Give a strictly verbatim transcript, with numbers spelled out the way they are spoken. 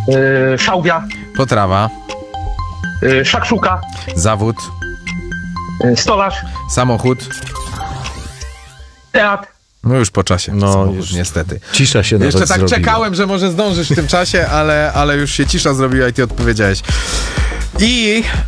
Yy, szałwia. Potrawa. Yy, szakszuka. Zawód. Yy, stolarz. Samochód. Teatr. No już po czasie. No, Samochód, już niestety. Cisza się nawet Jeszcze tak zrobiła. czekałem, że może zdążysz w tym czasie, ale, ale już się cisza zrobiła i ty odpowiedziałeś. I